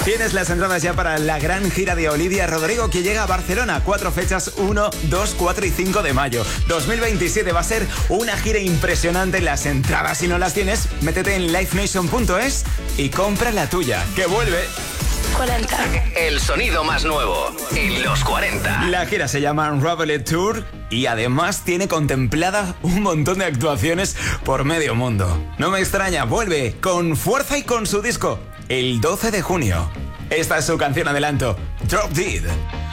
Tienes las entradas ya para la gran gira de Olivia Rodrigo que llega a Barcelona. 4 fechas, 1, 2, 4 y 5 de mayo. 2027 va a ser una gira impresionante. Las entradas, si no las tienes, métete en livenation.es y compra la tuya, que vuelve. 40. El sonido más nuevo en los 40. La gira se llama Unraveled Tour y además tiene contemplada un montón de actuaciones por medio mundo. No me extraña, vuelve con fuerza y con su disco el 12 de junio. Esta es su canción adelanto, Drop Dead.